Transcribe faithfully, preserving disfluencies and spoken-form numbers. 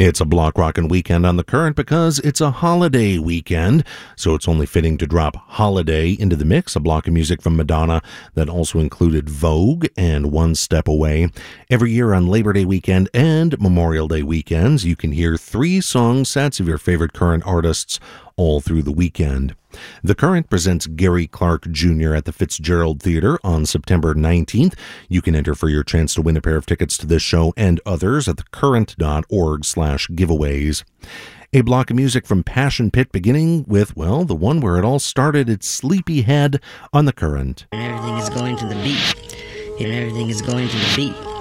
It's a Block Rockin' weekend on The Current because it's a holiday weekend, so it's only fitting to drop Holiday into the mix, a block of music from Madonna that also included Vogue and One Step Away. Every year on Labor Day weekend and Memorial Day weekends, you can hear three song sets of your favorite Current artists all through the weekend. The Current presents Gary Clark Junior at the Fitzgerald Theatre on September nineteenth. You can enter for your chance to win a pair of tickets to this show and others at thecurrent.org slash giveaways. A block of music from Passion Pit, beginning with, well, the one where it all started, it's Sleepyhead on The Current. And everything is going to the beat. And everything is going to the beat.